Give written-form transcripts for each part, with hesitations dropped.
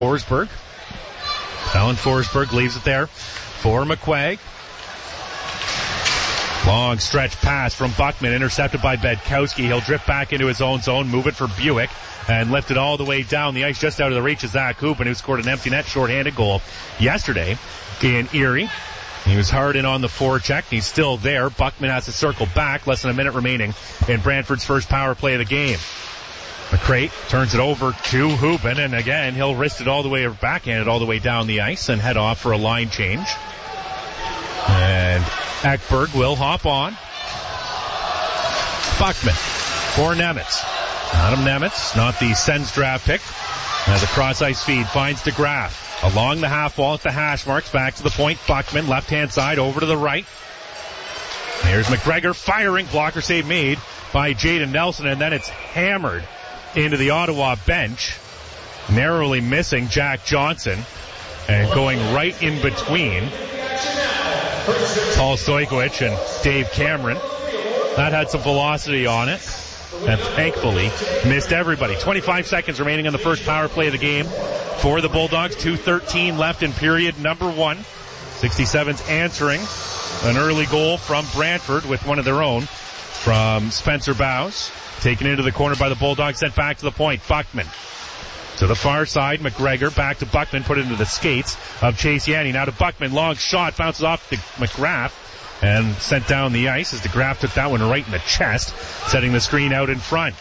Forsberg. Alan Forsberg leaves it there for McQuaig. Long stretch pass from Buckman, intercepted by Bedkowski. He'll drift back into his own zone, move it for Buick, and lift it all the way down the ice just out of the reach of Zach Hoopin, who scored an empty net shorthanded goal yesterday in Erie. He was hard in on the forecheck. He's still there. Buckman has to circle back. Less than a minute remaining in Brantford's first power play of the game. McCrate turns it over to Hoopin, and again, he'll wrist it all the way, or backhand it all the way down the ice and head off for a line change. And Ekberg will hop on. Buckman for Nemitz. Adam Nemitz, not the Sens draft pick. As a cross-ice feed finds DeGraff. Along the half wall at the hash marks, back to the point. Buckman, left-hand side, over to the right. Here's McGregor firing. Blocker save made by Jaden Nelson, and then it's hammered into the Ottawa bench. Narrowly missing Jack Johnson, and going right in between Paul Stojkovic and Dave Cameron. That had some velocity on it, and thankfully missed everybody. 25 seconds remaining on the first power play of the game for the Bulldogs. 2:13 left in period number 1. 67's answering an early goal from Brantford with one of their own from Spencer Bowes. Taken into the corner by the Bulldogs, sent back to the point. Buckman to the far side. McGregor back to Buckman, put into the skates of Chase Yanni. Now to Buckman, long shot, bounces off to McGrath and sent down the ice as DeGraff took that one right in the chest, setting the screen out in front.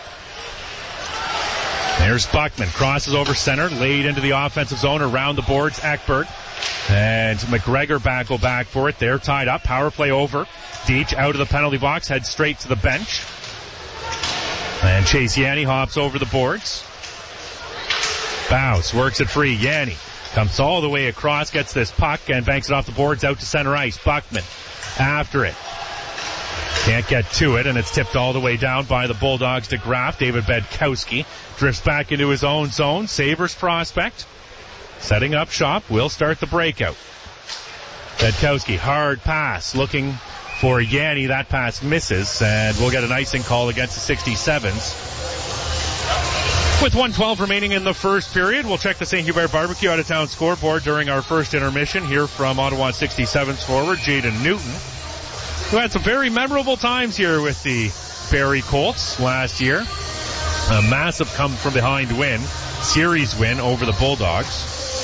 There's Buckman, crosses over center, laid into the offensive zone around the boards. Ekberg and McGregor will back for it. They're tied up. Power play over. Deitch out of the penalty box, heads straight to the bench. And Chase Yanni hops over the boards. Bowes works it free. Yanni comes all the way across, gets this puck, and banks it off the boards out to center ice. Buckman after it. Can't get to it, and it's tipped all the way down by the Bulldogs to Graf. David Bedkowski drifts back into his own zone. Sabres prospect setting up shop. Will start the breakout. Bedkowski, hard pass, looking for Yanni. That pass misses, and we'll get an icing call against the 67s. With 1:12 remaining in the first period, we'll check the St. Hubert Barbecue out-of-town scoreboard during our first intermission. Here from Ottawa 67s forward, Jaden Newton, who had some very memorable times here with the Barrie Colts last year. A massive come-from-behind win, series win over the Bulldogs,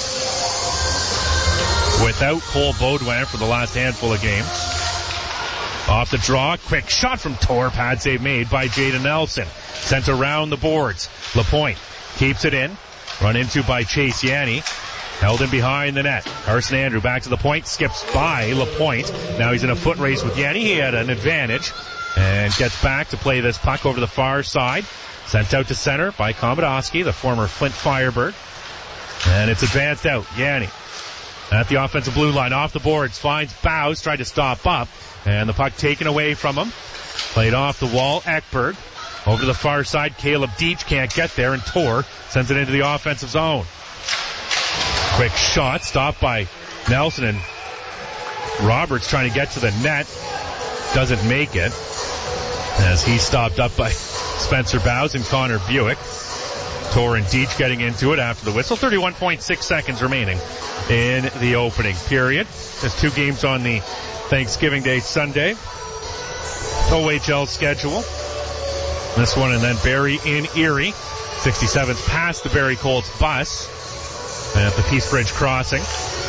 without Cole Baudouin for the last handful of games. Off the draw, quick shot from Tor, pad save made by Jaden Nelson. Sent around the boards. LaPointe keeps it in. Run into by Chase Yanni. Held in behind the net. Carson Andrew back to the point. Skips by LaPointe. Now he's in a foot race with Yanni. He had an advantage. And gets back to play this puck over the far side. Sent out to center by Komodowski, the former Flint Firebird. And it's advanced out. Yanni at the offensive blue line. Off the boards. Finds Bowes. Tried to stop up. And the puck taken away from him. Played off the wall. Ekberg. Over to the far side. Caleb Deitch can't get there, and Tor sends it into the offensive zone. Quick shot. Stopped by Nelson, and Roberts trying to get to the net. Doesn't make it, as he's stopped up by Spencer Bowes and Connor Buick. Tor and Deitch getting into it after the whistle. 31.6 seconds remaining in the opening period. There's 2 games on the Thanksgiving Day Sunday OHL schedule. This one and then Barrie in Erie. 67th past the Barrie Colts bus at the Peace Bridge crossing.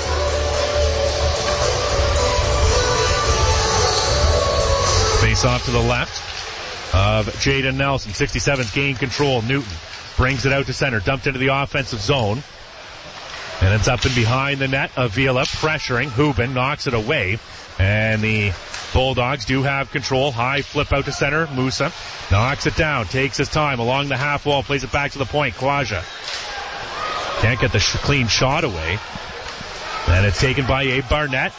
Face off to the left of Jaden Nelson. 67th gain control. Newton brings it out to center. Dumped into the offensive zone. And it's up and behind the net. Avila pressuring. Hubin knocks it away. And the Bulldogs do have control. High flip out to center. Musa knocks it down. Takes his time along the half wall. Plays it back to the point. Kwaja can't get the clean shot away. And it's taken by Abe Barnett.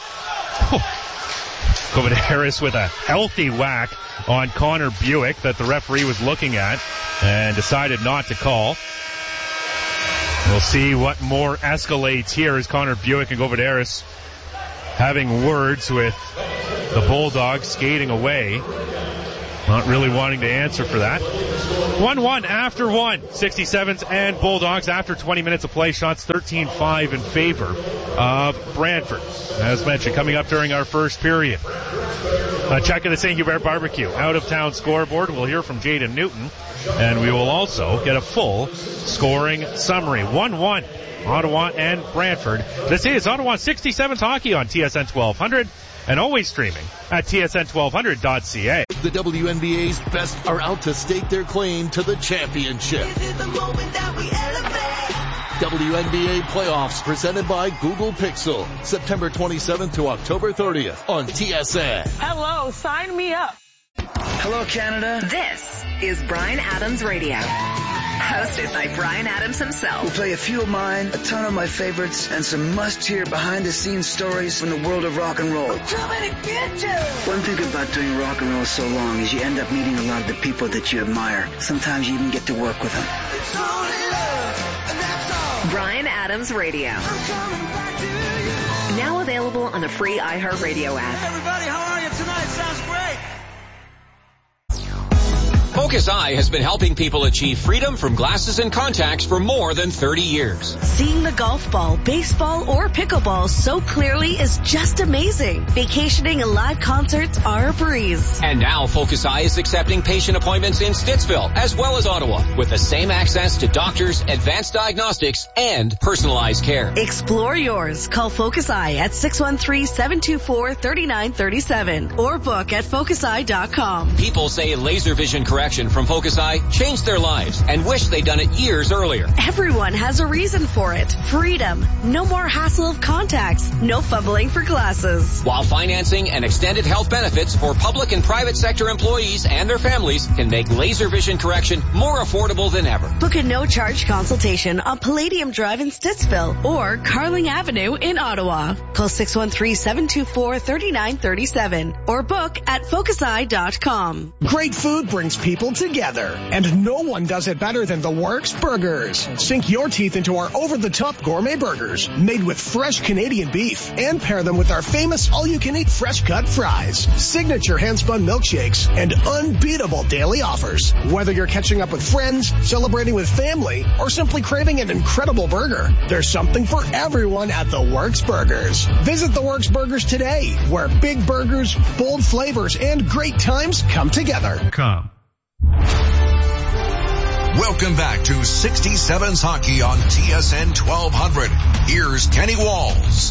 Harris with a healthy whack on Connor Buick that the referee was looking at and decided not to call. We'll see what more escalates here as Connor Buick and Harris having words with the Bulldogs skating away. Not really wanting to answer for that. 1-1 after 1. 67s and Bulldogs after 20 minutes of play. Shots 13-5 in favor of Brantford. As mentioned, coming up during our first period. A check of the St. Hubert Barbecue out-of-town scoreboard. We'll hear from Jaden Newton. And we will also get a full scoring summary. 1-1. Ottawa and Brantford. This is Ottawa 67s hockey on TSN 1200 and always streaming at tsn1200.ca. The WNBA's best are out to stake their claim to the championship. WNBA playoffs presented by Google Pixel. September 27th to October 30th on TSN. Hello, sign me up. Hello, Canada. This is Bryan Adams Radio. Hosted by Bryan Adams himself. We'll play a few of mine, a ton of my favorites, and some must-hear behind-the-scenes stories from the world of rock and roll. One thing about doing rock and roll so long is you end up meeting a lot of the people that you admire. Sometimes you even get to work with them. Bryan Adams Radio. Now available on the free iHeartRadio app. Hey everybody, how are you tonight? Sounds great. Focus Eye has been helping people achieve freedom from glasses and contacts for more than 30 years. Seeing the golf ball, baseball, or pickleball so clearly is just amazing. Vacationing and live concerts are a breeze. And now Focus Eye is accepting patient appointments in Stittsville as well as Ottawa with the same access to doctors, advanced diagnostics, and personalized care. Explore yours. Call Focus Eye at 613-724-3937 or book at focuseye.com. People say laser vision correction from Focus Eye changed their lives and wish they'd done it years earlier. Everyone has a reason for it. Freedom. No more hassle of contacts. No fumbling for glasses. While financing and extended health benefits for public and private sector employees and their families can make laser vision correction more affordable than ever. Book a no-charge consultation on Palladium Drive in Stittsville or Carling Avenue in Ottawa. Call 613-724-3937 or book at focuseye.com. Great food brings people together, and no one does it better than The Works Burgers. Sink your teeth into our over-the-top gourmet burgers made with fresh Canadian beef and pair them with our famous all-you-can-eat fresh-cut fries, signature hand-spun milkshakes, and unbeatable daily offers. Whether you're catching up with friends, celebrating with family, or simply craving an incredible burger, there's something for everyone at The Works Burgers. Visit The Works Burgers today, where big burgers, bold flavors, and great times come together. Welcome back to 67's Hockey on TSN 1200. Here's Kenny Walls.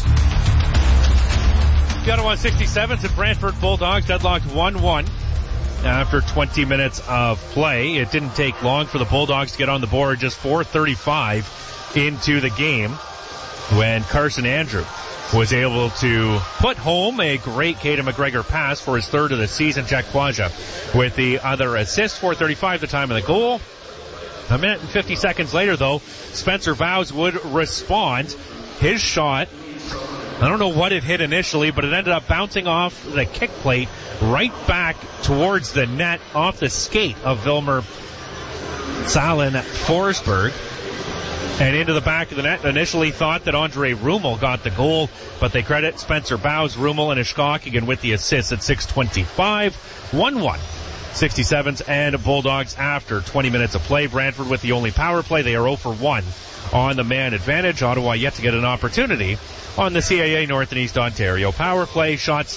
The Ottawa 67s and Brantford Bulldogs deadlocked 1-1 after 20 minutes of play. It didn't take long for the Bulldogs to get on the board, just 4:35 into the game when Carson Andrew was able to put home a great Caden McGregor pass for his third of the season. Jack Quaja with the other assist. 4:35 the time of the goal. A minute and 50 seconds later, though, Spencer Vows would respond. His shot, I don't know what it hit initially, but it ended up bouncing off the kick plate right back towards the net off the skate of Vilmer Salin Forsberg and into the back of the net. Initially thought that Andre Rummel got the goal, but they credit Spencer Vows, Rummel, and Ishkok with the assists at 6:25. 1-1. 67s and Bulldogs after 20 minutes of play. Brantford with the only power play. They are 0 for 1 on the man advantage. Ottawa yet to get an opportunity on the CAA North and East Ontario power play. Shots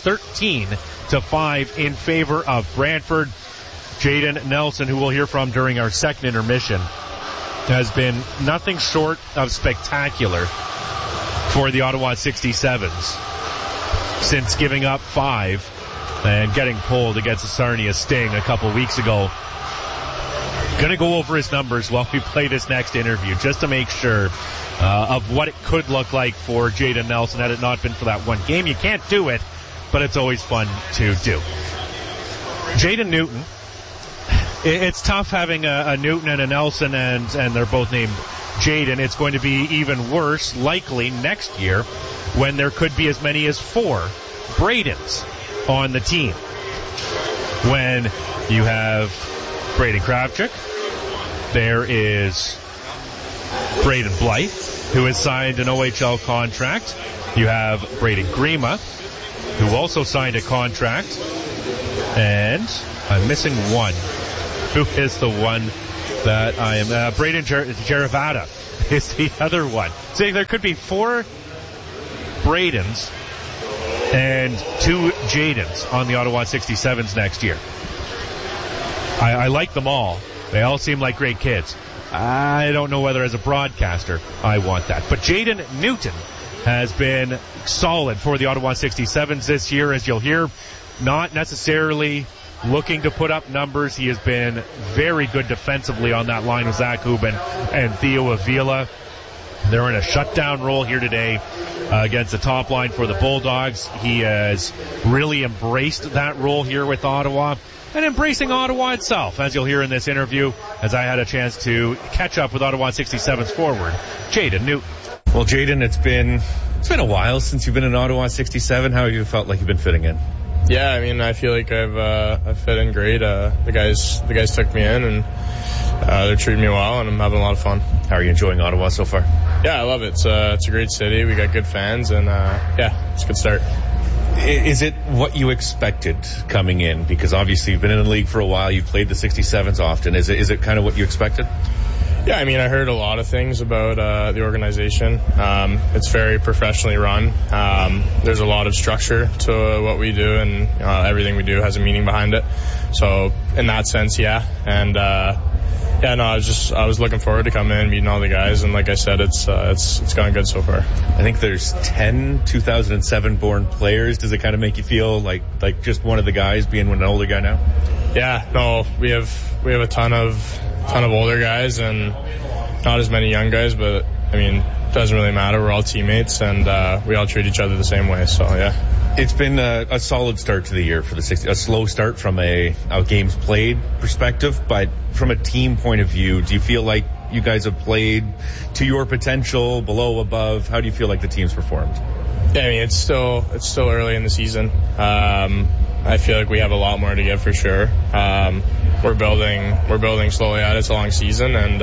13-5 in favor of Brantford. Jaden Nelson, who we'll hear from during our second intermission, has been nothing short of spectacular for the Ottawa 67s since giving up 5 and getting pulled against the Sarnia Sting a couple weeks ago. Going to go over his numbers while we play this next interview just to make sure of what it could look like for Jaden Nelson had it not been for that one game. You can't do it, but it's always fun to do. Jaden Newton. It's tough having a Newton and a Nelson, and they're both named Jaden. It's going to be even worse, likely, next year when there could be as many as 4 Bradens on the team. When you have Braden Kravchuk, there is Braden Blythe, who has signed an OHL contract. You have Braden Grima, who also signed a contract. And I'm missing one. Who is the one that I am? Braden Jaravada is the other one. So there could be 4 Bradens and 2 Jadens on the Ottawa 67s next year. I like them all. They all seem like great kids. I don't know whether as a broadcaster I want that. But Jaden Newton has been solid for the Ottawa 67s this year, as you'll hear. Not necessarily looking to put up numbers. He has been very good defensively on that line with Zach Hubin and Theo Avila. They're in a shutdown role here today against the top line for the Bulldogs. He has really embraced that role here with Ottawa and embracing Ottawa itself, as you'll hear in this interview, as I had a chance to catch up with Ottawa 67's forward, Jaden Newton. Well, Jaden, it's been a while since you've been in Ottawa 67. How have you felt like you've been fitting in? Yeah, I mean, I feel like I've fit in great. The guys took me in, and they're treating me well, and I'm having a lot of fun. How are you enjoying Ottawa so far? Yeah, I love it. It's a great city. We got good fans, and it's a good start. Is it what you expected coming in? Because obviously you've been in the league for a while. You've played the 67s often. Is it kind of what you expected? Yeah, I mean, I heard a lot of things about the organization. It's very professionally run. There's a lot of structure to what we do, and everything we do has a meaning behind it. So in that sense, yeah. And I was looking forward to coming in and meeting all the guys, and like I said, it's gone good so far. I think there's 10 2007 born players. Does it kind of make you feel like just one of the guys being an older guy now? Yeah, no, we have a ton of older guys and not as many young guys, but I mean, it doesn't really matter. We're all teammates, and we all treat each other the same way. So yeah. It's been a solid start to the year for the 60s. A slow start from a games played perspective, but from a team point of view, do you feel like you guys have played to your potential, below, above? How do you feel like the team's performed? Yeah, I mean, it's still early in the season. I feel like we have a lot more to give for sure. We're building slowly out. It's a long season, and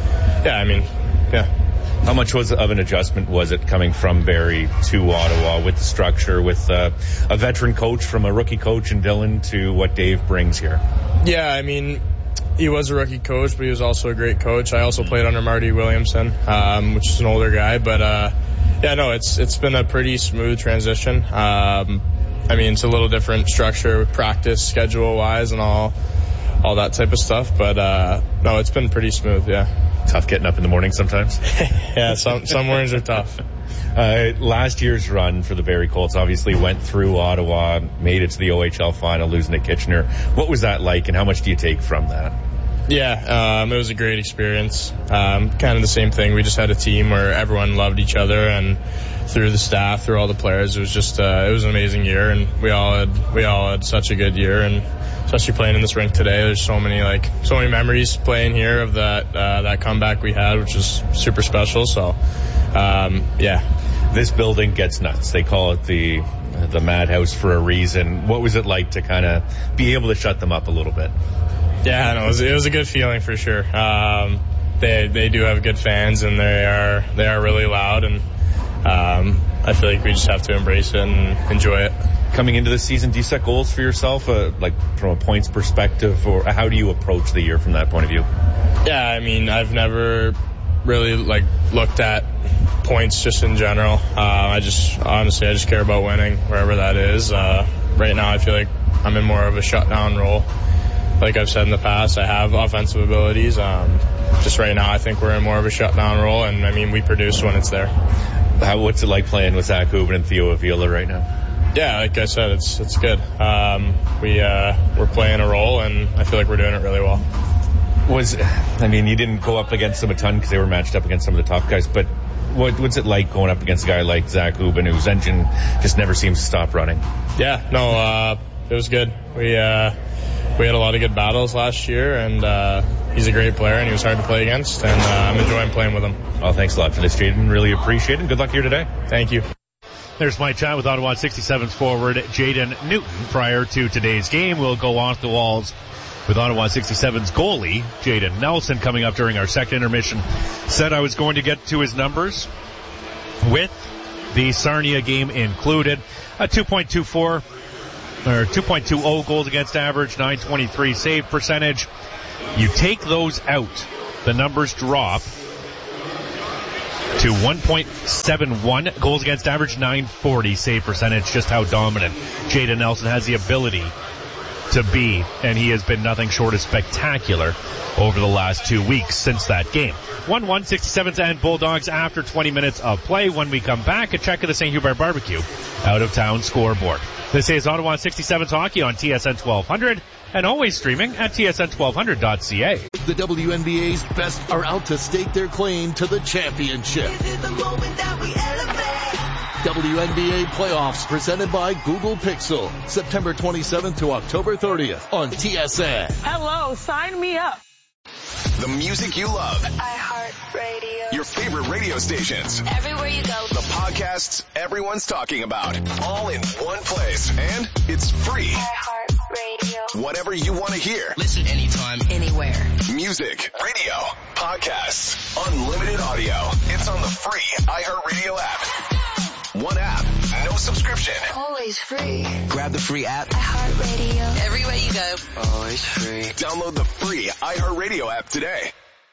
yeah. How much of an adjustment was it coming from Barrie to Ottawa with the structure, with a veteran coach from a rookie coach in Dylan to what Dave brings here? Yeah, I mean, he was a rookie coach, but he was also a great coach. I also played under Marty Williamson, which is an older guy, but it's been a pretty smooth transition. I mean, it's a little different structure, practice schedule-wise and all that type of stuff, but no, it's been pretty smooth, yeah. Tough getting up in the morning sometimes? Yeah, some mornings are tough. Last year's run for the Barrie Colts obviously went through Ottawa, made it to the OHL final, losing to Kitchener. What was that like, and how much do you take from that? Yeah, it was a great experience. Kind of the same thing. We just had a team where everyone loved each other, and through the staff, through all the players, it was just it was an amazing year, and we all had such a good year, and especially playing in this rink today. There's so many memories playing here of that comeback we had, which is super special. So yeah, this building gets nuts. They call it the madhouse for a reason. What was it like to kind of be able to shut them up a little bit? Yeah, no, it was a good feeling for sure. They do have good fans, and they are really loud, and I feel like we just have to embrace it and enjoy it. Coming into the season, do you set goals for yourself, like from a points perspective, or how do you approach the year from that point of view? Yeah, I mean, I've never really looked at points just in general. I just care about winning wherever that is. Right now, I feel like I'm in more of a shutdown role. Like I've said in the past, I have offensive abilities. Just right now, I think we're in more of a shutdown role, and I mean, we produce when it's there. What's it like playing with Zach Hubin and Theo Avila right now? Yeah, like I said, it's good. We're playing a role, and I feel like we're doing it really well. You didn't go up against them a ton because they were matched up against some of the top guys, but what's it like going up against a guy like Zach Hubin, whose engine just never seems to stop running? Yeah, no, it was good. We had a lot of good battles last year, and he's a great player, and he was hard to play against, and I'm enjoying playing with him. Well, thanks a lot for this, Jaden. Really appreciate it. Good luck here today. Thank you. There's my chat with Ottawa 67's forward Jaden Newton. Prior to today's game, we'll go off the walls with Ottawa 67's goalie, Jaden Nelson, coming up during our second intermission. Said I was going to get to his numbers with the Sarnia game included. A 2.24 2.20 goals against average, 923 save percentage. You take those out, the numbers drop to 1.71 goals against average, 940 save percentage. Just how dominant Jayden Nelson has the ability to be, and he has been nothing short of spectacular over the last 2 weeks since that game. 1-1, 67th and Bulldogs after 20 minutes of play. When we come back, a check of the St. Hubert Barbecue out-of-town scoreboard. This is Ottawa 67's Hockey on TSN 1200 and always streaming at tsn1200.ca. The WNBA's best are out to stake their claim to the championship. WNBA playoffs presented by Google Pixel, September 27th to October 30th on TSN. Hello, sign me up. The music you love. iHeartRadio. Your favorite radio stations. Everywhere you go. The podcasts everyone's talking about. All in one place. And it's free. iHeartRadio. Whatever you want to hear. Listen anytime. Anywhere. Music, radio, podcasts, unlimited audio. It's on the free iHeartRadio app. One app, no subscription. Always free. Grab the free app. iHeartRadio. Everywhere you go. Always free. Download the free iHeartRadio app today.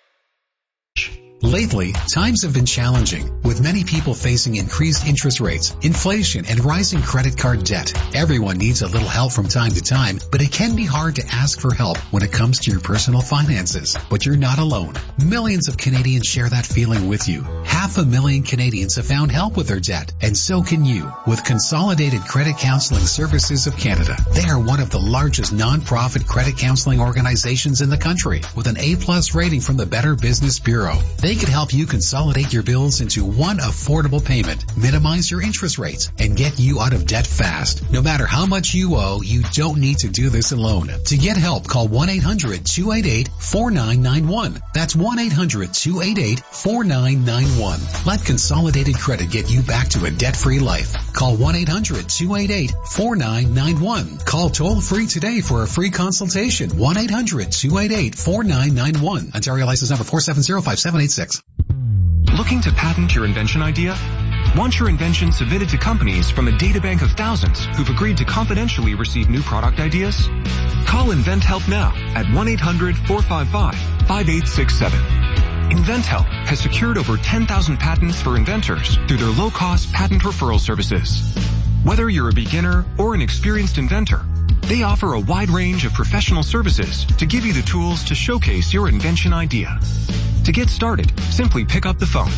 Lately, times have been challenging, with many people facing increased interest rates, inflation, and rising credit card debt. Everyone needs a little help from time to time, but it can be hard to ask for help when it comes to your personal finances. But you're not alone. Millions of Canadians share that feeling with you. 500,000 Canadians have found help with their debt, and so can you with Consolidated Credit Counseling Services of Canada. They are one of the largest non-profit credit counseling organizations in the country, with an A+ rating from the Better Business Bureau. They can help you consolidate your bills into one affordable payment, minimize your interest rates, and get you out of debt fast. No matter how much you owe, you don't need to do this alone. To get help, call 1-800-288-4991. That's 1-800-288-4991. Let Consolidated Credit get you back to a debt-free life. Call 1-800-288-4991. Call toll-free today for a free consultation. 1-800-288-4991. Ontario license number 4705786. Looking to patent your invention idea? Want your invention submitted to companies from a databank of thousands who've agreed to confidentially receive new product ideas? Call InventHelp now at 1-800-455-5867. InventHelp has secured over 10,000 patents for inventors through their low-cost patent referral services. Whether you're a beginner or an experienced inventor, they offer a wide range of professional services to give you the tools to showcase your invention idea. To get started, simply pick up the phone.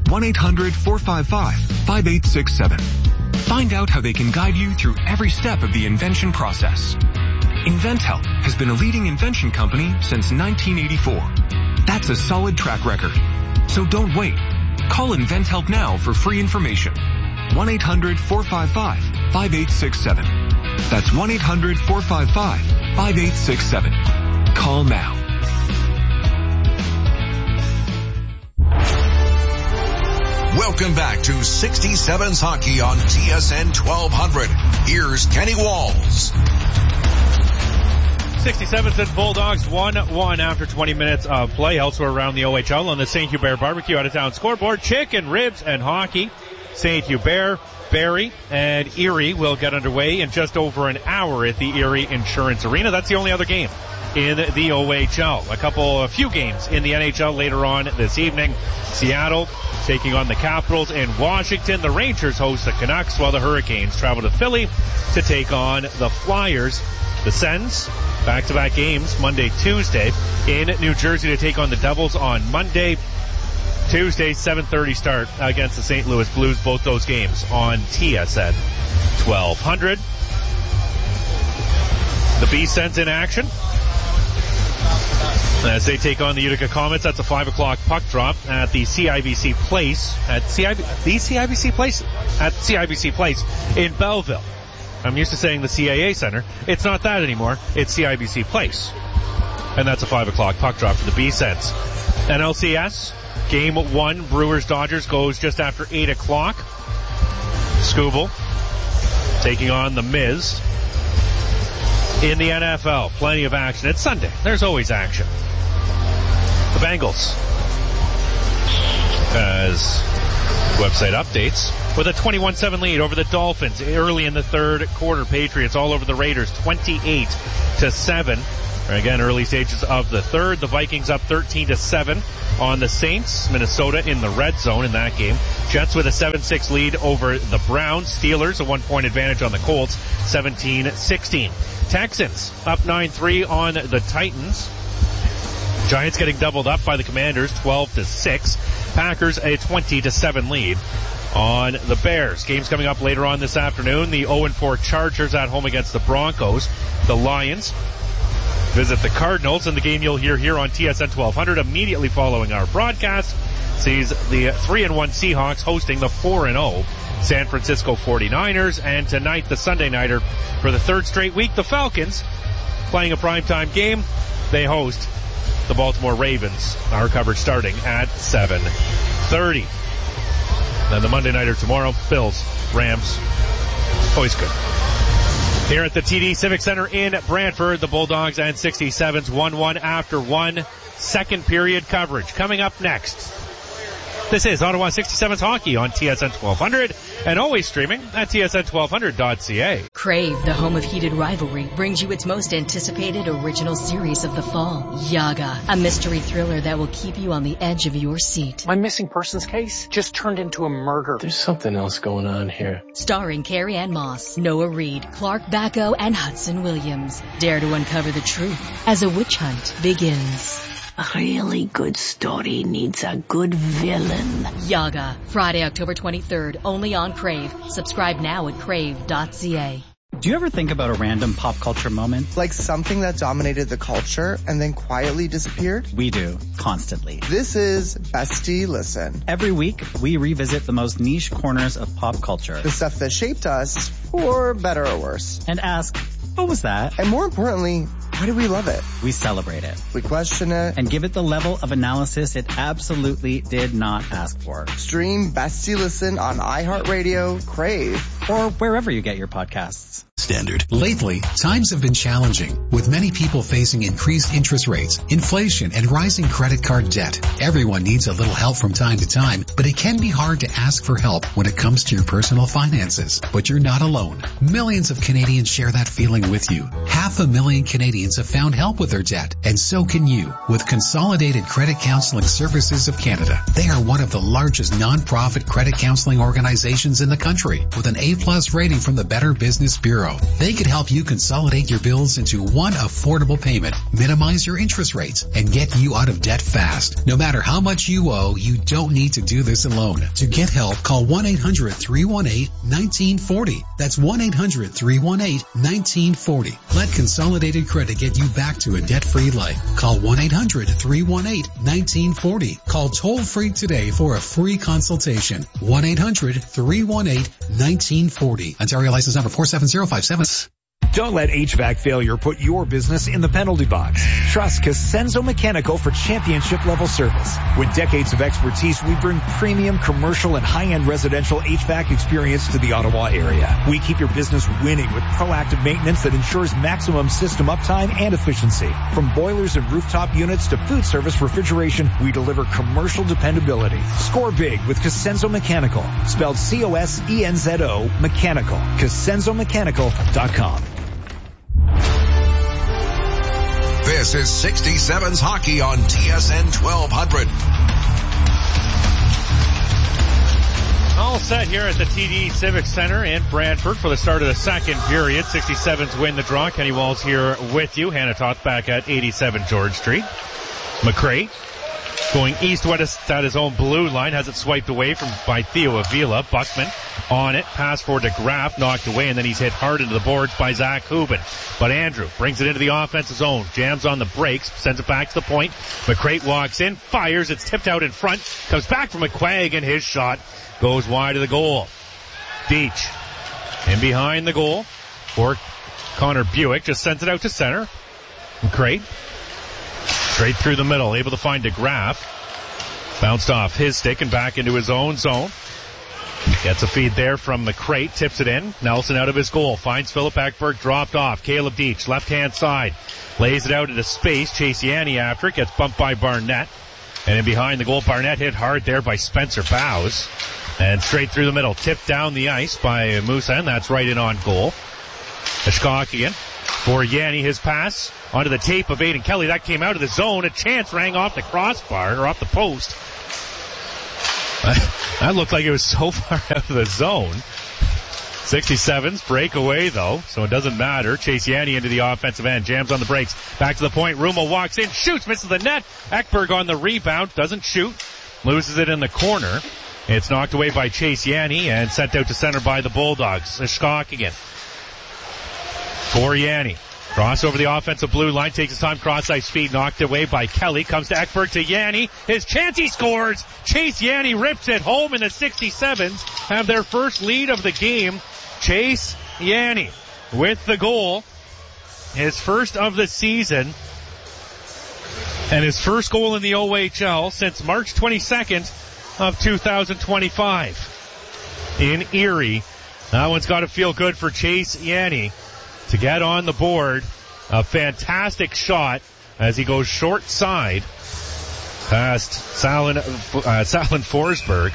1-800-455-5867. Find out how they can guide you through every step of the invention process. InventHelp has been a leading invention company since 1984. That's a solid track record. So don't wait. Call InventHelp now for free information. 1-800-455-5867. That's 1-800-455-5867. Call now. Welcome back to 67's Hockey on TSN 1200. Here's Kenny Walls. 67th and Bulldogs 1-1 after 20 minutes of play. Elsewhere around the OHL on the St. Hubert Barbecue out-of-town scoreboard. Chicken, ribs, and hockey. St. Hubert, Barrie, and Erie will get underway in just over an hour at the Erie Insurance Arena. That's the only other game in the OHL. A few games in the NHL later on this evening. Seattle taking on the Capitals in Washington. The Rangers host the Canucks while the Hurricanes travel to Philly to take on the Flyers. The Sens, back-to-back games, Monday, Tuesday, in New Jersey to take on the Devils on Monday. Tuesday, 7:30 start against the St. Louis Blues. Both those games on TSN 1200. The B-Sens in action as they take on the Utica Comets. That's a 5 o'clock puck drop at the CIBC Place. At CIBC Place in Belleville. I'm used to saying the CAA Center. It's not that anymore. It's CIBC Place. And that's a 5 o'clock puck drop for the B-Sens. NLCS, Game 1, Brewers-Dodgers goes just after 8 o'clock. Skubal taking on the Miz. In the NFL, plenty of action. It's Sunday. There's always action. The Bengals, as Website updates with a 21-7 lead over the Dolphins early in the third quarter. Patriots all over the Raiders, 28-7. Again, early stages of the third. The Vikings up 13-7 on the Saints. Minnesota in the red zone in that game. Jets with a 7-6 lead over the Browns. Steelers a 1-point advantage on the Colts, 17-16. Texans up 9-3 on the Titans. Giants getting doubled up by the Commanders, 12-6. Packers a 20-7 lead on the Bears. Games coming up later on this afternoon. The 0-4 Chargers at home against the Broncos. The Lions visit the Cardinals, and the game you'll hear here on TSN 1200 immediately following our broadcast sees the 3-1 Seahawks hosting the 4-0 San Francisco 49ers. And tonight, the Sunday nighter for the third straight week, the Falcons playing a primetime game. They host the Baltimore Ravens. Our coverage starting at 7:30. Then the Monday nighter tomorrow, Bills, Rams. Always good. Here at the TD Civic Center in Brantford, the Bulldogs and 67s 1-1 after one. Second period coverage coming up next. This is Ottawa 67s hockey on TSN 1200 and always streaming at tsn1200.ca. Crave, the home of heated rivalry, brings you its most anticipated original series of the fall, Yaga, a mystery thriller that will keep you on the edge of your seat. My missing persons case just turned into a murder. There's something else going on here. Starring Carrie Ann Moss, Noah Reid, Clark Bacco, and Hudson Williams. Dare to uncover the truth as a witch hunt begins. A really good story needs a good villain. Yaga, Friday, October 23rd, only on Crave. Subscribe now at crave.ca. Do you ever think about a random pop culture moment? Like something that dominated the culture and then quietly disappeared? We do, constantly. This is Bestie Listen. Every week, we revisit the most niche corners of pop culture. The stuff that shaped us, for better or worse. And ask, what was that? And more importantly, why do we love it? We celebrate it. We question it. And give it the level of analysis it absolutely did not ask for. Stream Bestie Listen on iHeartRadio, Crave, or wherever you get your podcasts. Standard. Lately, times have been challenging, with many people facing increased interest rates, inflation, and rising credit card debt. Everyone needs a little help from time to time, but it can be hard to ask for help when it comes to your personal finances. But you're not alone. Millions of Canadians share that feeling with you. 500,000 Canadians have found help with their debt, and so can you with Consolidated Credit Counseling Services of Canada. They are one of the largest non-profit credit counseling organizations in the country, with an A+ rating from the Better Business Bureau. They could help you consolidate your bills into one affordable payment, minimize your interest rates, and get you out of debt fast. No matter how much you owe, you don't need to do this alone. To get help, call 1-800-318-1940. That's 1-800-318-1940. Let Consolidated Credit get you back to a debt-free life. Call 1-800-318-1940. Call toll-free today for a free consultation. 1-800-318-1940. Ontario license number 47057. Don't let HVAC failure put your business in the penalty box. Trust Cosenzo Mechanical for championship level service. With decades of expertise, we bring premium commercial and high-end residential HVAC experience to the Ottawa area. We keep your business winning with proactive maintenance that ensures maximum system uptime and efficiency. From boilers and rooftop units to food service refrigeration, we deliver commercial dependability. Score big with Cosenzo Mechanical. Spelled C-O-S-E-N-Z-O Mechanical. CosenzoMechanical.com. This is 67's Hockey on TSN 1200. All set here at the TD Civic Center in Brantford for the start of the second period. 67s win the draw. Kenny Walls here with you. Hannah Toth back at 87 George Street. McCray going east-west at his own blue line, has it swiped away by Theo Avila. Buckman on it, pass for DeGraff, knocked away, and then he's hit hard into the boards by Zach Hubin. But Andrew brings it into the offensive zone, jams on the brakes, sends it back to the point. McCray walks in, fires, it's tipped out in front, comes back from McQuaig, and his shot goes wide of the goal. Deach in behind the goal for Connor Buick, just sends it out to center. McCray straight through the middle, able to find DeGraff. Bounced off his stick and back into his own zone. Gets a feed there from McCray, tips it in. Nelson out of his goal, finds Philip Ekberg, dropped off. Caleb Deach, left-hand side, lays it out into space. Chase Yanni after it, gets bumped by Barnett. And in behind the goal, Barnett hit hard there by Spencer Bowes. And straight through the middle. Tipped down the ice by Musa, and that's right in on goal. Ishkokian for Yanni. His pass onto the tape of Aiden Kelly. That came out of the zone. A chance rang off the crossbar, or off the post. That looked like it was so far out of the zone. 67's breakaway, though, so it doesn't matter. Chase Yanni into the offensive end. Jams on the brakes. Back to the point. Rumo walks in. Shoots. Misses the net. Ekberg on the rebound. Doesn't shoot. Loses it in the corner. It's knocked away by Chase Yanni and sent out to center by the Bulldogs. Ishkokian for Yanni. Cross over the offensive blue line. Takes his time. Cross-ice feed. Knocked away by Kelly. Comes to Ekberg to Yanni. His chance. He scores. Chase Yanni rips it home, and the 67s have their first lead of the game. Chase Yanni with the goal. His first of the season. And his first goal in the OHL since March 22nd of 2025 in Erie. That one's got to feel good for Chase Yanni to get on the board. A fantastic shot as he goes short side past Salin Forsberg.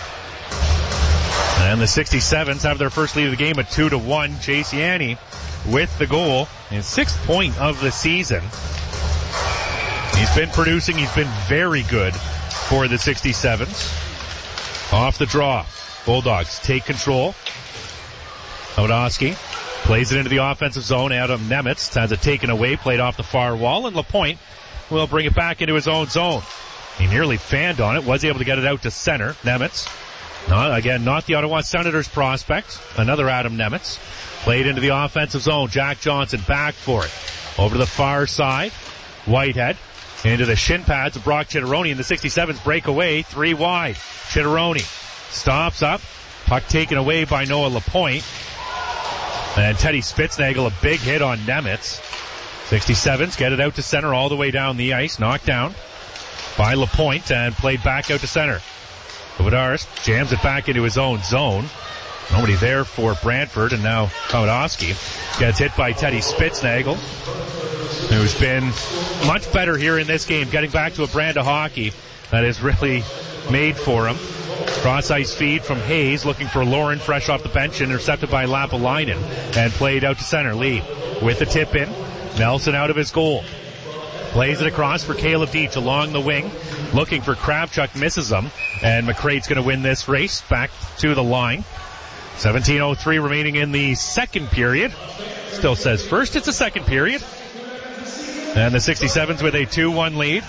And the 67s have their first lead of the game at 2-1. Chase Yanni with the goal. His 6th point of the season. He's been producing. He's been very good for the 67s. Off the draw. Bulldogs take control. Odowski plays it into the offensive zone. Adam Nemitz has it taken away, played off the far wall, and LaPointe will bring it back into his own zone. He nearly fanned on it, was able to get it out to center. Nemitz, not the Ottawa Senators prospect, another Adam Nemitz. Played into the offensive zone. Jack Johnson back for it. Over to the far side. Whitehead into the shin pads of Brock Chitteroni, and the 67s break away 3 wide. Chitteroni stops up. Puck taken away by Noah LaPointe. And Teddy Spitznagel, a big hit on Nemitz. 67s get it out to center all the way down the ice. Knocked down by LaPointe and played back out to center. Kovadarski jams it back into his own zone. Nobody there for Brantford, and now Kovadarski gets hit by Teddy Spitznagel, who's been much better here in this game, getting back to a brand of hockey that is really made for him. Cross-ice feed from Hayes, looking for Lauren, fresh off the bench, intercepted by Lapalainen, and played out to center. Lee with the tip in. Nelson out of his goal. Plays it across for Caleb Deitch along the wing, looking for Kravchuk, misses him, and McCrate's going to win this race. Back to the line. 17:03 remaining in the second period. Still says first, it's a second period. And the 67s with a 2-1 lead.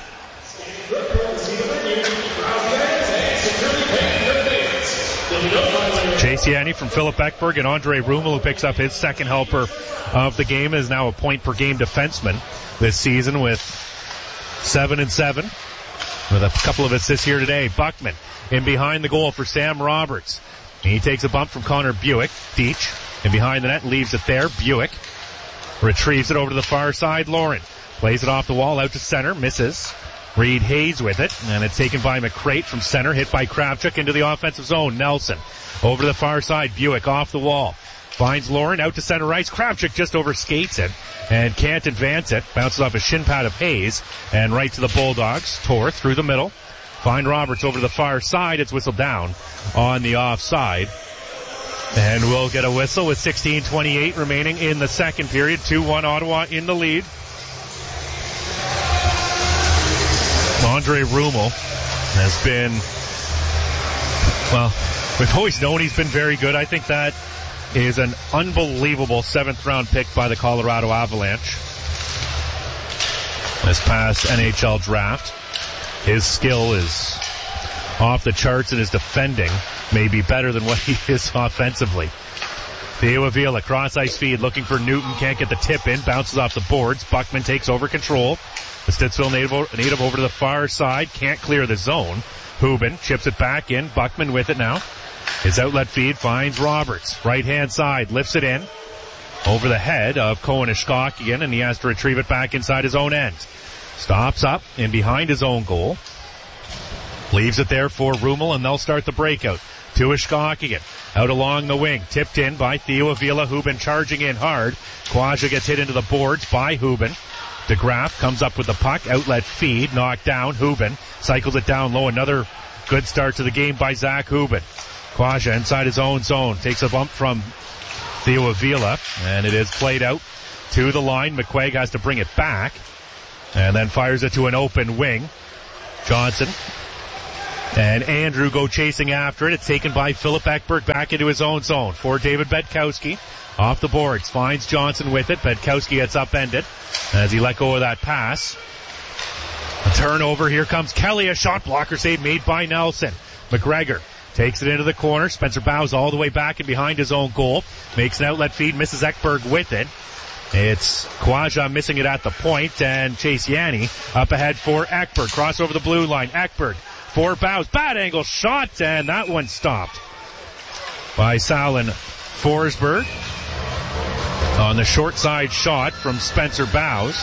Chase Yanni from Philip Ekberg, and Andre Rummel, who picks up his second helper of the game, is now a point-per-game defenseman this season with 7-7, with a couple of assists here today. Buckman in behind the goal for Sam Roberts. He takes a bump from Connor Buick. Deitch in behind the net, leaves it there. Buick retrieves it over to the far side. Lauren plays it off the wall out to center, misses. Reed Hayes with it, and it's taken by McCrate from center, hit by Kravchuk into the offensive zone. Nelson over to the far side. Buick off the wall. Finds Lauren out to center ice. Kravchuk just overskates it and can't advance it. Bounces off a shin pad of Hayes and right to the Bulldogs. Tor through the middle. Find Roberts over to the far side. It's whistled down on the offside. And we'll get a whistle with 16:28 remaining in the second period. 2-1 Ottawa in the lead. Andre Rummel has been, well, we've always known he's been very good. I think that is an unbelievable 7th round pick by the Colorado Avalanche this past NHL draft. His skill is off the charts, and his defending may be better than what he is offensively. Theo Avila, cross-ice feed, looking for Newton, can't get the tip in, bounces off the boards. Buckman takes over control. The Stittsville native over to the far side, can't clear the zone. Hubin chips it back in, Buckman with it now. His outlet feed finds Roberts, right-hand side, lifts it in, over the head of Cohen Ishkokian, and he has to retrieve it back inside his own end. Stops up in behind his own goal. Leaves it there for Rummel, and they'll start the breakout. To Ishkokian, out along the wing, tipped in by Theo Avila. Hubin charging in hard. Quaja gets hit into the boards by Hubin. DeGraff comes up with the puck, outlet feed, knocked down. Hubin cycles it down low. Another good start to the game by Zach Hubin. Quasha inside his own zone. Takes a bump from Theo Avila, and it is played out to the line. McQuaig has to bring it back, and then fires it to an open wing. Johnson and Andrew go chasing after it. It's taken by Philip Ekberg back into his own zone for David Bedkowski. Off the boards, finds Johnson with it. Bedkowski gets upended as he let go of that pass. A turnover. Here comes Kelly. A shot blocker save made by Nelson. McGregor takes it into the corner. Spencer Bowes all the way back and behind his own goal. Makes an outlet feed. Misses Ekberg with it. It's Quasha missing it at the point, and Chase Yanni up ahead for Ekberg. Cross over the blue line. Ekberg for Bowes. Bad angle shot, and that one stopped by Salin Forsberg on the short side shot from Spencer Bowes.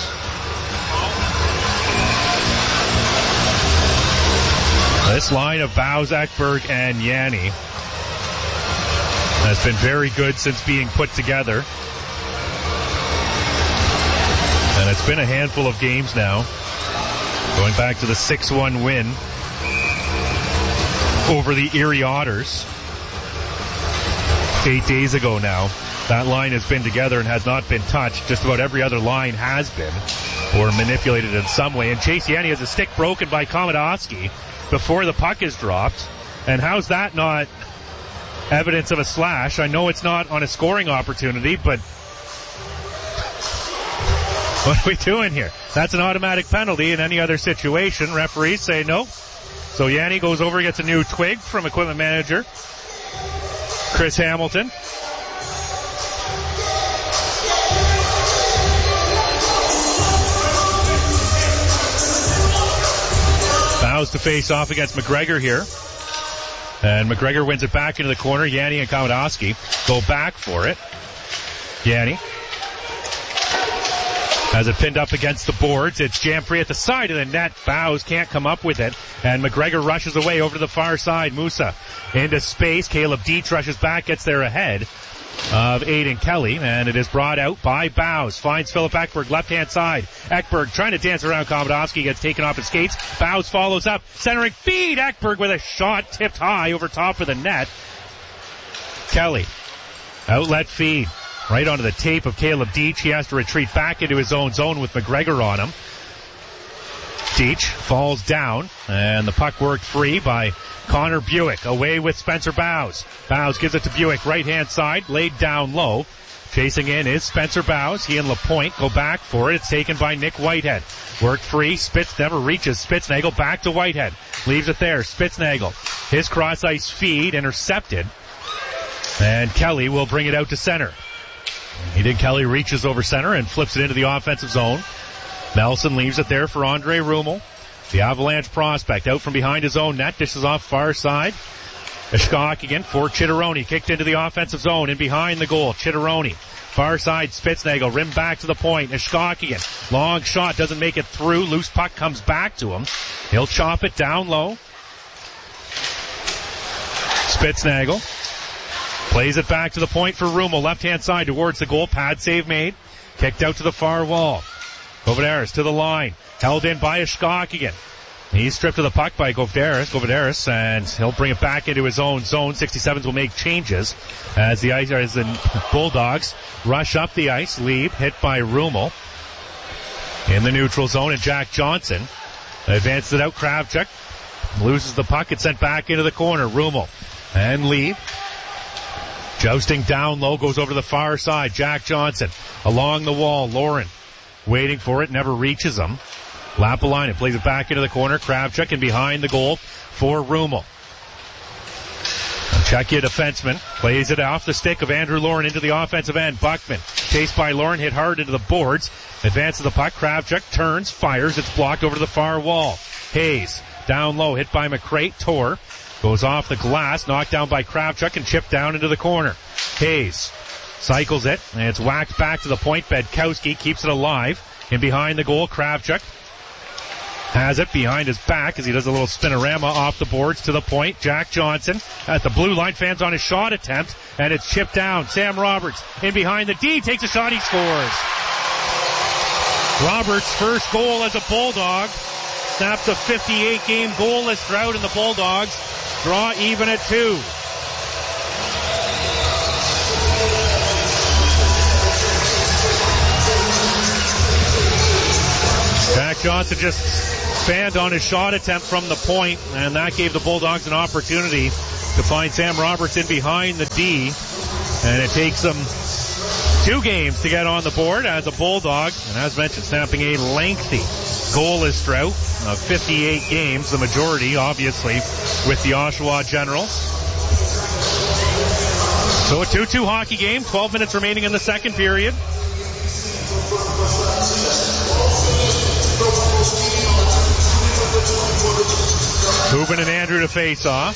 This line of Bowes, Ekberg, and Yanni has been very good since being put together. And it's been a handful of games now, going back to the 6-1 win over the Erie Otters 8 days ago now. That line has been together and has not been touched. Just about every other line has been, or manipulated in some way. And Chase Yanni has a stick broken by Komodowski before the puck is dropped. And how's that not evidence of a slash? I know it's not on a scoring opportunity, but what are we doing here? That's an automatic penalty in any other situation. Referees say no. So Yanni goes over, gets a new twig from equipment manager Chris Hamilton. Bowes to face off against McGregor here. And McGregor wins it back into the corner. Yanni and Komodowski go back for it. Yanni has it pinned up against the boards. It's jammed free at the side of the net. Bowes can't come up with it. And McGregor rushes away over to the far side. Musa into space. Caleb Dietz rushes back, gets there ahead of Aiden Kelly. And it is brought out by Bowes. Finds Philip Ekberg, left-hand side. Ekberg trying to dance around Komodowski, gets taken off his skates. Bowes follows up. Centering feed. Ekberg with a shot tipped high over top of the net. Kelly. Outlet feed. Right onto the tape of Caleb Dietz. He has to retreat back into his own zone with McGregor on him. Dietz falls down, and the puck worked free by Connor Buick. Away with Spencer Bowes. Bowes gives it to Buick, right-hand side, laid down low. Chasing in is Spencer Bowes. He and LaPointe go back for it. It's taken by Nick Whitehead. Worked free. Spitz never reaches. Spitznagel back to Whitehead. Leaves it there. Spitznagel. His cross-ice feed intercepted. And Kelly will bring it out to center. Kelly reaches over center and flips it into the offensive zone. Nelson leaves it there for Andre Rummel. The Avalanche prospect out from behind his own net. Dishes off far side. Ishkok again for Chitteroni. Kicked into the offensive zone and behind the goal. Chitteroni. Far side, Spitznagel. Rim back to the point. Ishkok again. Long shot. Doesn't make it through. Loose puck comes back to him. He'll chop it down low. Spitznagel. Plays it back to the point for Rummel. Left-hand side towards the goal. Pad save made. Kicked out to the far wall. Govedaris to the line. Held in by Ishkok again. He's stripped of the puck by Govedaris, and he'll bring it back into his own zone. 67s will make changes as the Bulldogs rush up the ice. Lead hit by Rummel in the neutral zone, and Jack Johnson advances it out. Kravchuk loses the puck. It's sent back into the corner. Rummel and Lead. Jousting down low, goes over to the far side. Jack Johnson along the wall. Lauren waiting for it, never reaches him. Lapalainen plays it back into the corner. Kravchuk and behind the goal for Rummel. Czechia defenseman plays it off the stick of Andrew Lauren into the offensive end. Buckman chased by Lauren, hit hard into the boards. Advances the puck. Kravchuk turns, fires. It's blocked over to the far wall. Hayes down low, hit by McCray. Tor goes off the glass, knocked down by Kravchuk and chipped down into the corner. Hayes cycles it, and it's whacked back to the point. Bedkowski keeps it alive. And behind the goal, Kravchuk has it behind his back as he does a little spinorama off the boards to the point. Jack Johnson at the blue line, fans on his shot attempt, and it's chipped down. Sam Roberts in behind the D, takes a shot, he scores. Roberts' first goal as a Bulldog snaps a 58-game goalless drought, and the Bulldogs draw even at 2. Johnson just fanned on his shot attempt from the point, and that gave the Bulldogs an opportunity to find Sam Roberts in behind the D. And it takes them 2 games to get on the board as a Bulldog, and as mentioned, snapping a lengthy goalless drought of 58 games, the majority, obviously, with the Oshawa Generals. So a 2-2 hockey game, 12 minutes remaining in the second period. Hubin and Andrew to face off.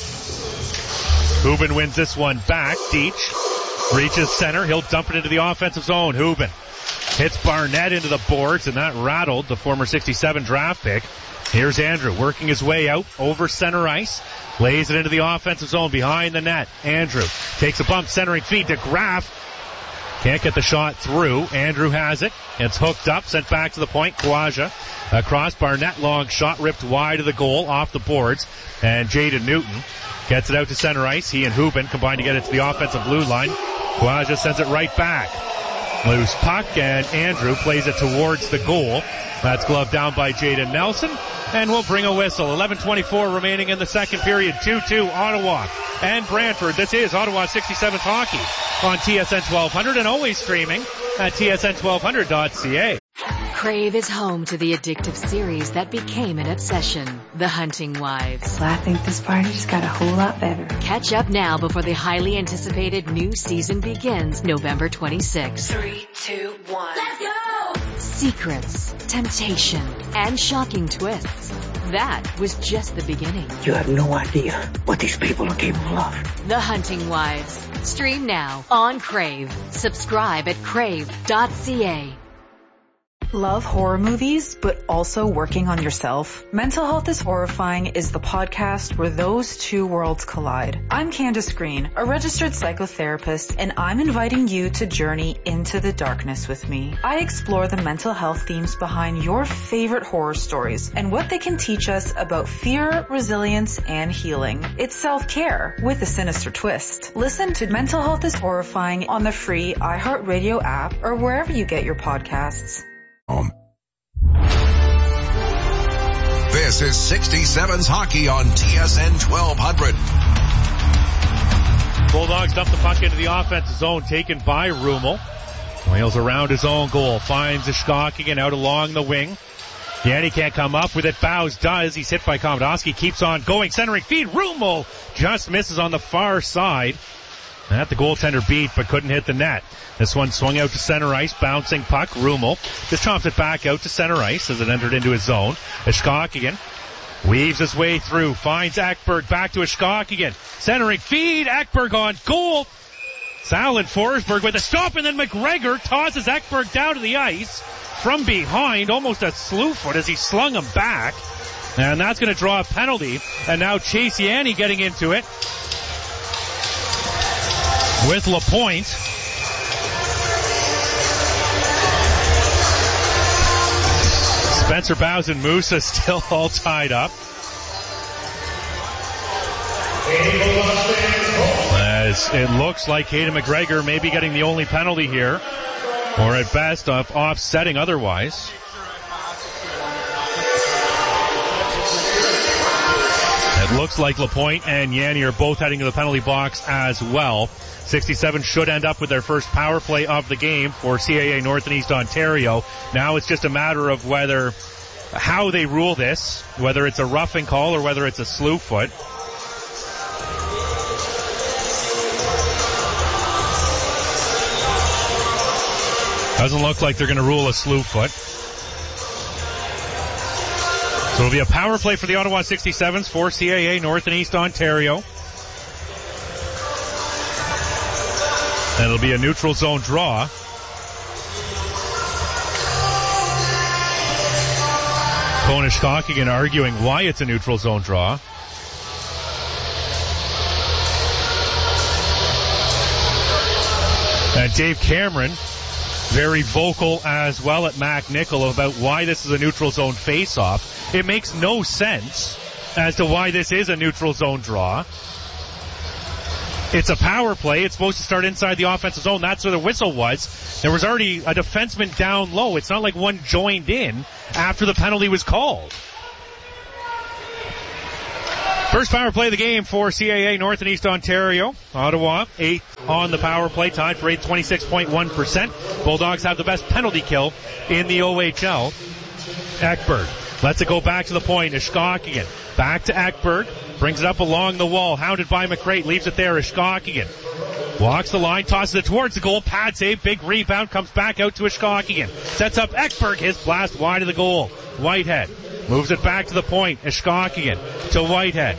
Hubin wins this one back. Deitch reaches center. He'll dump it into the offensive zone. Hubin hits Barnett into the boards, and that rattled the former 67 draft pick. Here's Andrew working his way out over center ice. Lays it into the offensive zone behind the net. Andrew takes a bump, centering feed to Graff. Can't get the shot through. Andrew has it. It's hooked up, sent back to the point. Kawaja across. Barnett, long shot ripped wide of the goal, off the boards. And Jaden Newton gets it out to center ice. He and Hubin combine to get it to the offensive blue line. Kawaja sends it right back. Loose puck, and Andrew plays it towards the goal. That's gloved down by Jaden Nelson, and we'll bring a whistle. 11:24 remaining in the second period. 2-2 Ottawa and Brantford. This is Ottawa 67th Hockey on TSN 1200 and always streaming at tsn1200.ca. Crave is home to the addictive series that became an obsession, The Hunting Wives. Well, I think this party just got a whole lot better. Catch up now before the highly anticipated new season begins November 26th. 3, 2, 1. Let's go! Secrets, temptation, and shocking twists. That was just the beginning. You have no idea what these people are capable of. The Hunting Wives. Stream now on Crave. Subscribe at crave.ca. Love horror movies, but also working on yourself? Mental Health is Horrifying is the podcast where those two worlds collide. I'm Candace Green, a registered psychotherapist, and I'm inviting you to journey into the darkness with me. I explore the mental health themes behind your favorite horror stories and what they can teach us about fear, resilience, and healing. It's self-care with a sinister twist. Listen to Mental Health is Horrifying on the free iHeartRadio app or wherever you get your podcasts. This is 67's Hockey on TSN 1200. Bulldogs dump the puck into the offensive zone, taken by Rummel. Wheels around his own goal, finds Ishkokian out along the wing. Yanni can't come up with it. Bows does. He's hit by Komodowski. Keeps on going. Centering feed. Rummel just misses on the far side. That the goaltender beat, but couldn't hit the net. This one swung out to center ice, bouncing puck. Rummel just chomps it back out to center ice as it entered into his zone. Ishkokian weaves his way through, finds Ekberg, back to Ishkokian. Centering feed, Ekberg on goal. Sal and Forsberg with a stop, and then McGregor tosses Ekberg down to the ice from behind, almost a slew foot as he slung him back. And that's going to draw a penalty. And now Chase Yanni getting into it with LaPointe. Spencer Bowes and Musa still all tied up. As it looks like Hayden McGregor may be getting the only penalty here, or at best of offsetting otherwise. It looks like LaPointe and Yanni are both heading to the penalty box as well. 67 should end up with their first power play of the game for CAA North and East Ontario. Now it's just a matter of how they rule this, whether it's a roughing call or whether it's a slew foot. Doesn't look like they're going to rule a slew foot. So it'll be a power play for the Ottawa 67s for CAA North and East Ontario. And it'll be a neutral zone draw. Koen Ishkokian arguing why it's a neutral zone draw. And Dave Cameron, very vocal as well at Mac Nickel about why this is a neutral zone face-off. It makes no sense as to why this is a neutral zone draw. It's a power play. It's supposed to start inside the offensive zone. That's where the whistle was. There was already a defenseman down low. It's not like one joined in after the penalty was called. First power play of the game for CAA North and East Ontario. Ottawa, 8th on the power play, tied for 8th, 26.1%. Bulldogs have the best penalty kill in the OHL. Ekberg lets it go back to the point. Ishkogin back to Ekberg. Brings it up along the wall. Hounded by McCrate. Leaves it there. Ishkogin walks the line. Tosses it towards the goal. Pad save. Big rebound. Comes back out to Ishkogin. Sets up Ekberg. His blast wide of the goal. Whitehead moves it back to the point. Ishkogin to Whitehead.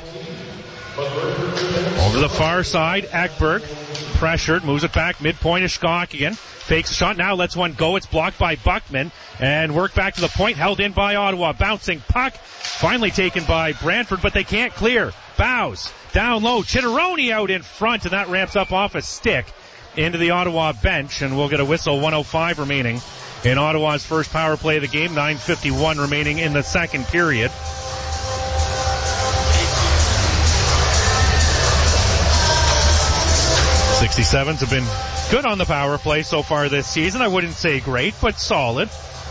Over the far side. Ekberg pressured. Moves it back. Midpoint. Ishkogin fakes a shot. Now lets one go. It's blocked by Buckman. And worked back to the point. Held in by Ottawa. Bouncing puck. Finally taken by Brantford, but they can't clear. Bows down low. Chitteroni out in front, and that ramps up off a stick into the Ottawa bench, and we'll get a whistle. 1:05 remaining in Ottawa's first power play of the game. 9:51 remaining in the second period. '67s have been good on the power play so far this season. I wouldn't say great, but solid.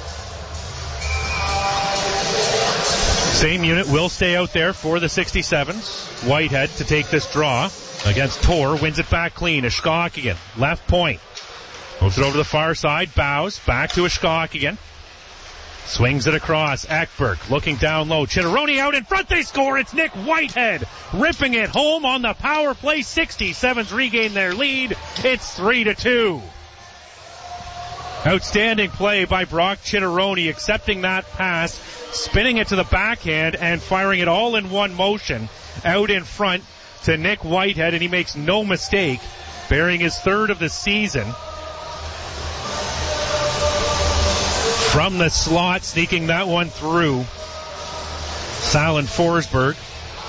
Same unit will stay out there for the 67s. Whitehead to take this draw against Tor. Wins it back clean. Ishkogin, left point. Moves it over to the far side. Bows. Back to Ishkogin. Swings it across. Ekberg looking down low. Chitteroni out in front. They score. It's Nick Whitehead ripping it home on the power play. 67s regain their lead. It's 3-2. Outstanding play by Brock Chitteroni, accepting that pass, spinning it to the backhand, and firing it all in one motion out in front to Nick Whitehead, and he makes no mistake, bearing his third of the season. From the slot, sneaking that one through Salen Forsberg.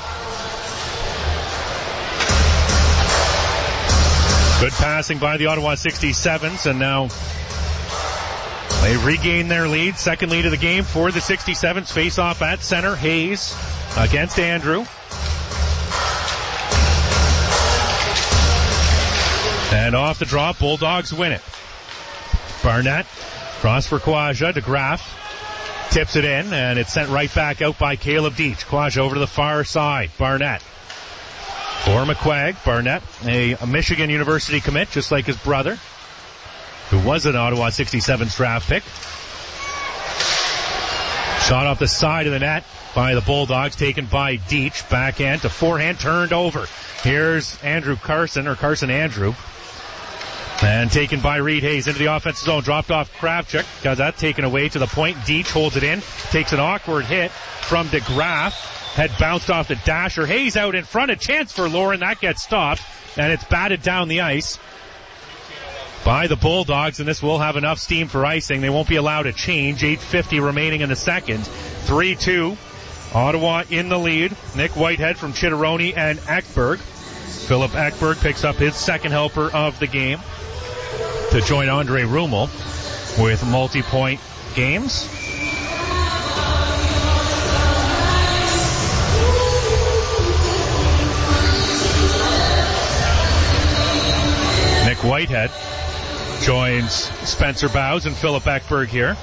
Good passing by the Ottawa 67s, and now they regain their lead. Second lead of the game for the 67s. Face off at center. Hayes against Andrew. And off the drop, Bulldogs win it. Barnett cross for Quaja. DeGraff tips it in, and it's sent right back out by Caleb Deitch. Quaja over to the far side. Barnett for McQuaig. Barnett, a Michigan University commit, just like his brother, who was an Ottawa 67's draft pick. Shot off the side of the net by the Bulldogs, taken by Deitch. Backhand to forehand, turned over. Here's Carson Andrew. And taken by Reed Hayes into the offensive zone. Dropped off Kravchuk. Got that taken away to the point. Deitch holds it in. Takes an awkward hit from DeGraff. Head bounced off the dasher. Hayes out in front. A chance for Lauren. That gets stopped. And it's batted down the ice by the Bulldogs, and this will have enough steam for icing. They won't be allowed to change. 8:50 remaining in the second. 3-2. Ottawa in the lead. Nick Whitehead from Chitteroni and Ekberg. Philip Ekberg picks up his second helper of the game to join Andre Rummel with multi-point games. Nick Whitehead joins Spencer Bows and Philip Ekberg here.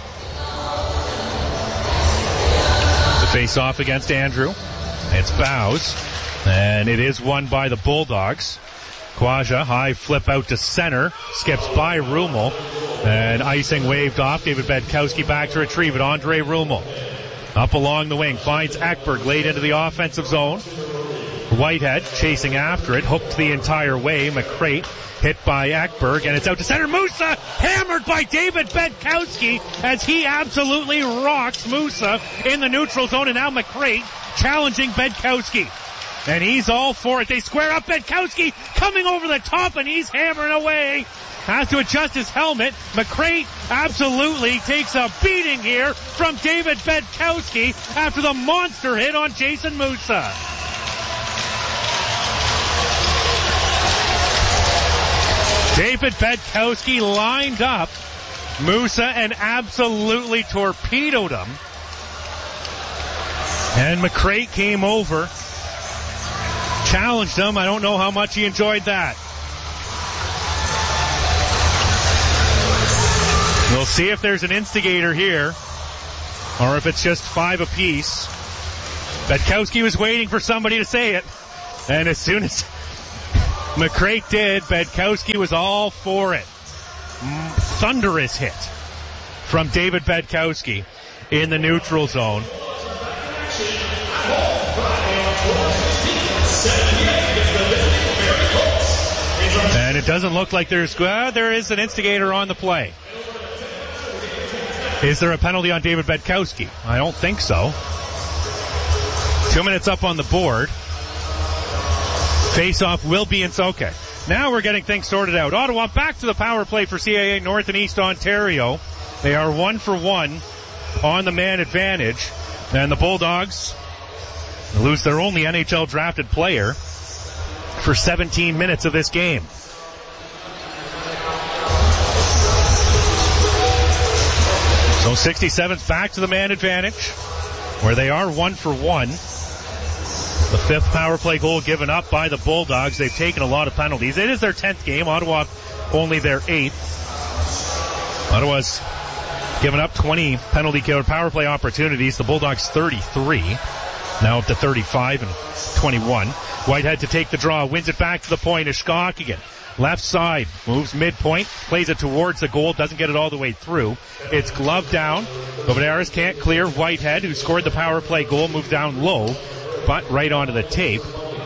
The face-off against Andrew. It's Bows, and it is won by the Bulldogs. Quaja, high flip out to center, skips by Rummel, and icing waved off. David Bedkowski back to retrieve it. Andre Rummel up along the wing, finds Ekberg late into the offensive zone. Whitehead chasing after it, hooked the entire way. McCrate hit by Ekberg, and it's out to center. Musa hammered by David Bedkowski as he absolutely rocks Musa in the neutral zone, and now McCrate challenging Bedkowski. And he's all for it. They square up. Bedkowski coming over the top, and he's hammering away. Has to adjust his helmet. McCrate absolutely takes a beating here from David Bedkowski after the monster hit on Jason Musa. David Bedkowski lined up Musa and absolutely torpedoed him. And McCrate came over, challenged him. I don't know how much he enjoyed that. We'll see if there's an instigator here or if it's just 5 apiece. Bedkowski was waiting for somebody to say it, and as soon as McCrate did, Bedkowski was all for it. Thunderous hit from David Bedkowski in the neutral zone. And it doesn't look like there is an instigator on the play. Is there a penalty on David Bedkowski? I don't think so. 2 minutes up on the board. Face-off will be in Soke. Now we're getting things sorted out. Ottawa back to the power play for CAA North and East Ontario. They are 1 for 1 on the man advantage. And the Bulldogs lose their only NHL drafted player for 17 minutes of this game. So 67's back to the man advantage, where they are 1 for 1. The 5th power play goal given up by the Bulldogs. They've taken a lot of penalties. It is their 10th game. Ottawa only their 8th. Ottawa's given up 20 penalty kill power play opportunities. The Bulldogs 33. Now up to 35 and 21. Whitehead to take the draw. Wins it back to the point. Ishkok left side. Moves midpoint. Plays it towards the goal. Doesn't get it all the way through. It's gloved down. Gobernares can't clear. Whitehead, who scored the power play goal, moved down low. But right onto the tape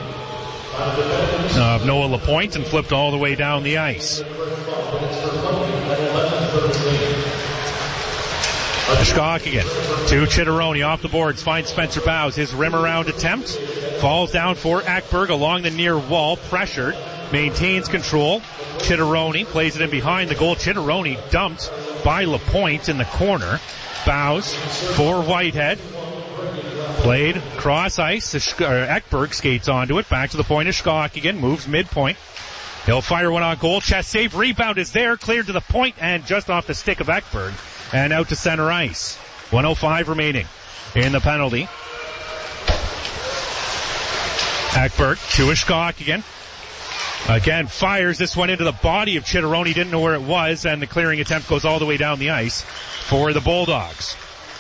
of Noah Lapointe and flipped all the way down the ice. Ishkok to Chitteroni off the boards, finds Spencer Bowes. His rim around attempt falls down for Ekberg along the near wall, pressured, maintains control. Chitteroni plays it in behind the goal. Chitteroni dumped by Lapointe in the corner. Bowes for Whitehead. Played cross ice. Ekberg skates onto it. Back to the point. Ishkok moves midpoint. He'll fire one on goal. Chest save. Rebound is there. Cleared to the point and just off the stick of Ekberg. And out to center ice. 1:05 remaining in the penalty. Ekberg to Ishkok again fires this one into the body of Chitteroni. Didn't know where it was, and the clearing attempt goes all the way down the ice for the Bulldogs.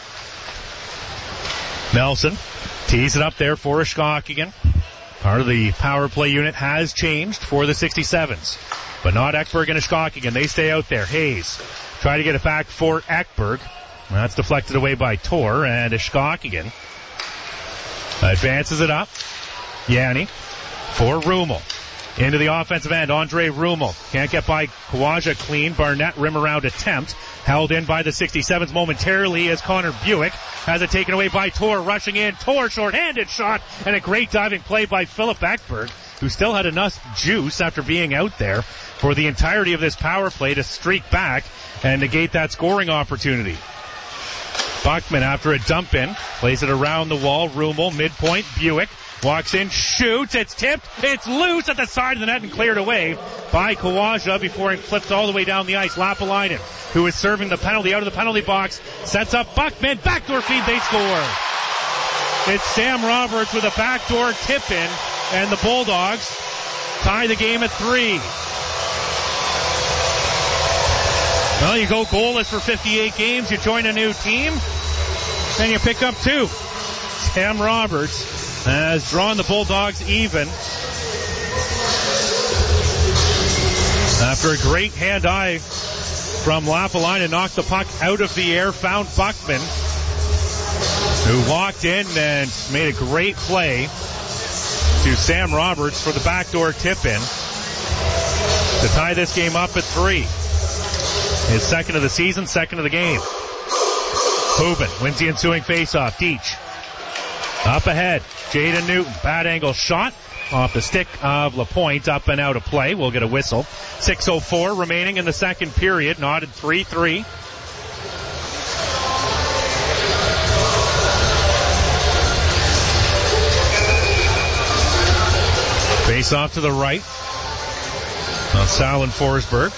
Nelson tees it up there for Ishkok. Part of the power play unit has changed for the 67s, but not Ekberg and Ishkok. They stay out there. Hayes try to get it back for Ekberg. That's deflected away by Tor, and Ishkok advances it up. Yanni for Rummel. Into the offensive end, Andre Rummel. Can't get by Kawaja clean. Barnett rim around attempt. Held in by the 67s momentarily as Connor Buick has it taken away by Tor. Rushing in. Tor short-handed shot and a great diving play by Philip Ekberg, who still had enough juice after being out there for the entirety of this power play to streak back and negate that scoring opportunity. Buckman after a dump in. Plays it around the wall. Rummel midpoint. Buick walks in, shoots, it's tipped, it's loose at the side of the net and cleared away by Kawaja before he flips all the way down the ice. Lapalainen, who is serving the penalty out of the penalty box, sets up Buckman, backdoor feed, they score. It's Sam Roberts with a backdoor tip in, and the Bulldogs tie the game at 3. Well, you go goalless for 58 games, you join a new team, and you pick up 2. Sam Roberts has drawn the Bulldogs even after a great hand-eye from Lapalainen, knocked the puck out of the air, found Buckman, who walked in and made a great play to Sam Roberts for the backdoor tip-in to tie this game up at 3. His second of the season, second of the game. Hubin wins the ensuing face-off. Deach up ahead. Jaden Newton, bad angle shot off the stick of Lapointe, up and out of play. We'll get a whistle. 6:04 remaining in the second period. Knotted 3-3. Face off to the right on Salen Forsberg.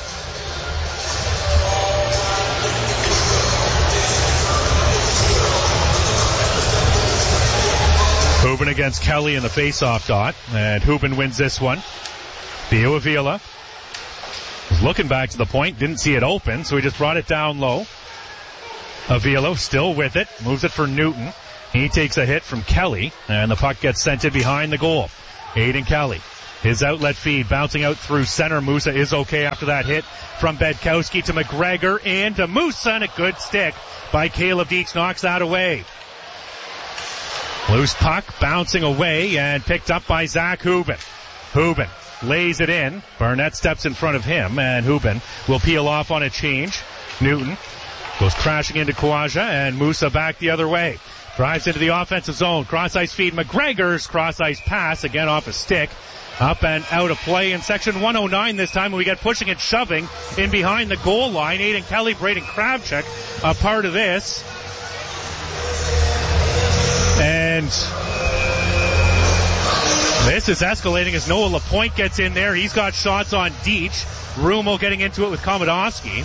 Hubin against Kelly in the face-off dot, and Hubin wins this one. Theo Avila was looking back to the point, didn't see it open, so he just brought it down low. Avila still with it, moves it for Newton. He takes a hit from Kelly, and the puck gets sent in behind the goal. Aiden Kelly, his outlet feed bouncing out through center. Musa is okay after that hit from Bedkowski to McGregor and to Musa, and a good stick by Caleb Deitch knocks that away. Loose puck bouncing away and picked up by Zach Hubin. Hubin lays it in. Barnett steps in front of him, and Hubin will peel off on a change. Newton goes crashing into Kawaja, and Musa back the other way. Drives into the offensive zone. Cross-ice feed. McGregor's cross-ice pass, again off a stick. Up and out of play in section 109 this time, and we get pushing and shoving in behind the goal line. Aiden Kelly, Braden Kravchuk, a part of this. And this is escalating as Noah Lapointe gets in there. He's got shots on Deitch. Rumo getting into it with Komodowski.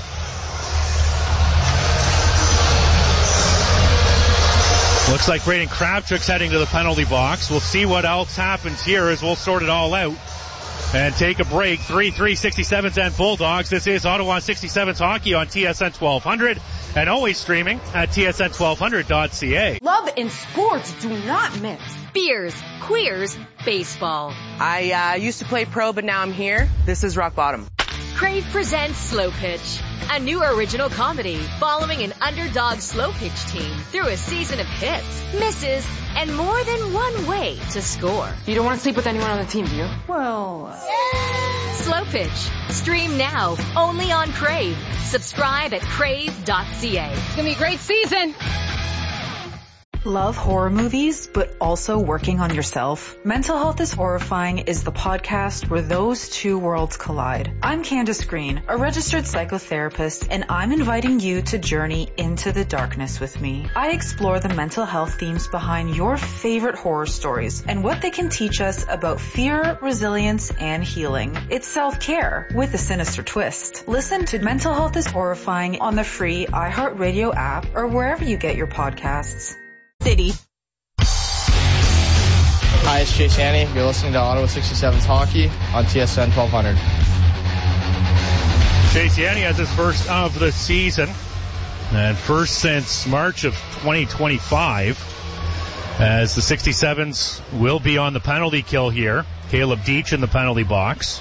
Looks like Braden Kravchuk's heading to the penalty box. We'll see what else happens here as we'll sort it all out and take a break. 3-3 67s and Bulldogs. This is Ottawa 67s hockey on TSN 1200 and always streaming at tsn1200.ca. Love and sports do not mix. Beers, queers, baseball. I used to play pro, but now I'm here. This is rock bottom. Crave presents Slow Pitch, a new original comedy following an underdog slow pitch team through a season of hits, misses, and more than one way to score. You don't want to sleep with anyone on the team, do you? Well, Slow Pitch. Stream now, only on Crave. Subscribe at crave.ca. It's going to be a great season. Love horror movies, but also working on yourself? Mental Health is Horrifying is the podcast where those two worlds collide. I'm Candace Green, a registered psychotherapist, and I'm inviting you to journey into the darkness with me. I explore the mental health themes behind your favorite horror stories and what they can teach us about fear, resilience, and healing. It's self-care with a sinister twist. Listen to Mental Health is Horrifying on the free iHeartRadio app or wherever you get your podcasts. City. Hi, it's Chase Haney. You're listening to Ottawa 67's Hockey on TSN 1200. Chase Haney has his first of the season, and first since March of 2025, as the 67s will be on the penalty kill here. Caleb Deitch in the penalty box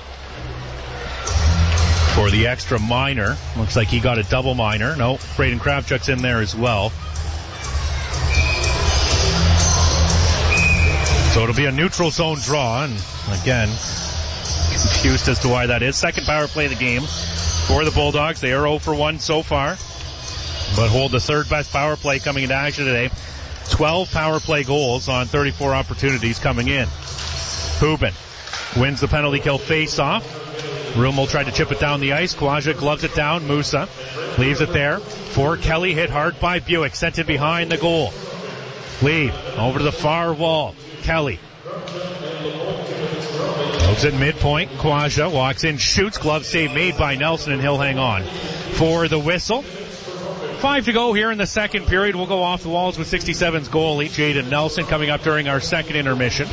for the extra minor. Looks like he got a double minor. No, Braden Kravchuk's in there as well. So it'll be a neutral zone draw, and again, confused as to why that is. Second power play of the game for the Bulldogs. They are 0 for 1 so far, but hold the third best power play coming into action today. 12 power play goals on 34 opportunities coming in. Hubin wins the penalty kill face-off. Rummel tried to chip it down the ice. Kawaja gloves it down. Musa leaves it there for Kelly. Hit hard by Buick. Sent in behind the goal. Lead over to the far wall. Kelly moves at midpoint. Kawaja walks in, shoots. Glove save made by Nelson, and he'll hang on for the whistle. 5 to go here in the second period. We'll go off the walls with 67's goalie, Jaden Nelson, coming up during our second intermission.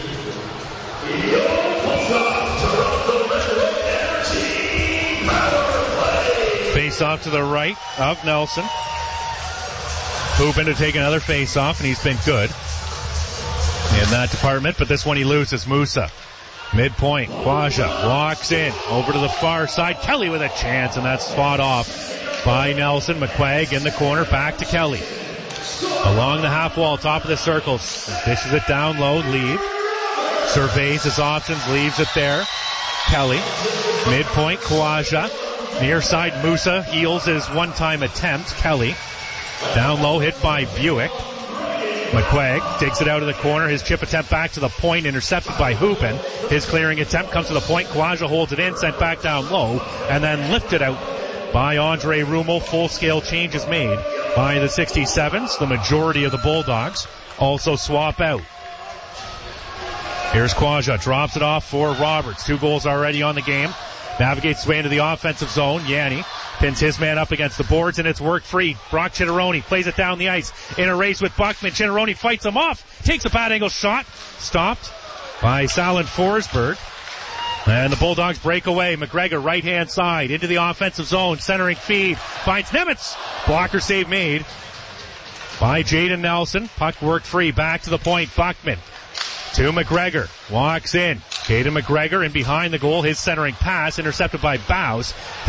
Face off to the right of Nelson. Hubin to take another face off, and he's been good in that department, but this one he loses. Musa, midpoint. Kawaja walks in over to the far side. Kelly with a chance, and that's fought off by Nelson. McQuaig in the corner, back to Kelly. Along the half wall, top of the circles. Dishes it down low, lead. Surveys his options, leaves it there. Kelly, midpoint. Kawaja, near side. Musa heals his one-time attempt. Kelly, down low, hit by Buick. McQuaig takes it out of the corner. His chip attempt back to the point, intercepted by Hubin. His clearing attempt comes to the point. Kawaja holds it in, sent back down low, and then lifted out by Andre Rummel. Full-scale changes made by the 67s. The majority of the Bulldogs also swap out. Here's Kawaja, drops it off for Roberts. 2 goals already on the game. Navigates his way into the offensive zone. Yanni Pins his man up against the boards, and it's work free. Brock Chitteroni plays it down the ice in a race with Buckman. Chitteroni fights him off, takes a bad angle shot, stopped by Salen Forsberg. And the Bulldogs break away. McGregor right-hand side into the offensive zone, centering feed, finds Nemitz. Blocker save made by Jaden Nelson. Puck worked free, back to the point. Buckman to McGregor, walks in. Caden McGregor in behind the goal, his centering pass intercepted by Bows.